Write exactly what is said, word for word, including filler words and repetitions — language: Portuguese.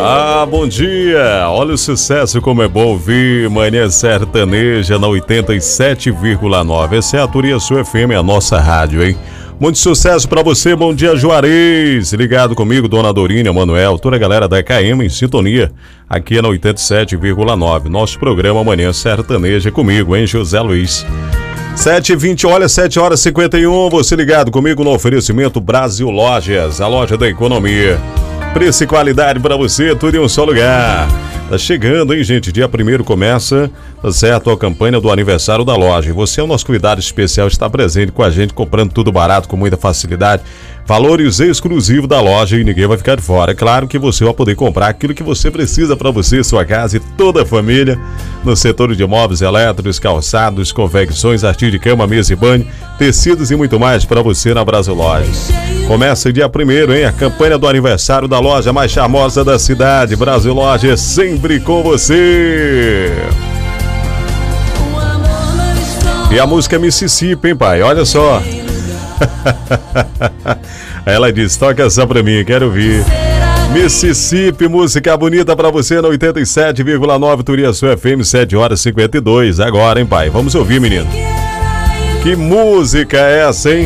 Ah, bom dia! Olha o sucesso como é bom ouvir Manhã Sertaneja na oitenta e sete vírgula nove. Essa é a Turiaçu F M, a nossa rádio, hein? Muito sucesso pra você, bom dia Juarez! Ligado comigo, Dona Dorinha, Manuel, toda a galera da E K M em sintonia, aqui na oitenta e sete vírgula nove. Nosso programa Manhã Sertaneja comigo, hein, José Luiz? sete e vinte, olha, sete horas e cinquenta e um, você ligado comigo no oferecimento Brasil Lojas, a loja da economia. Preço e qualidade pra você, tudo em um só lugar. Tá chegando, hein, gente? Dia primeiro começa, tá certo, a campanha do aniversário da loja. E você é o nosso convidado especial, está presente com a gente, comprando tudo barato, com muita facilidade. Valores exclusivos da loja e ninguém vai ficar de fora. É claro que você vai poder comprar aquilo que você precisa para você, sua casa e toda a família. No setor de móveis elétricos, calçados, confecções, artigos de cama, mesa e banho, tecidos e muito mais para você na Brasil Lojas. Começa dia primeiro, hein? A campanha do aniversário da loja mais charmosa da cidade. Brasil Lojas, sempre com você. E a música Mississippi, hein, pai? Olha só. Ela disse, toca essa pra mim, quero ouvir. Mississippi, música bonita pra você na oitenta e sete vírgula nove Turiaçu F M, sete horas e cinquenta e dois. Agora, hein, pai? Vamos ouvir, menino. Que música é essa, hein?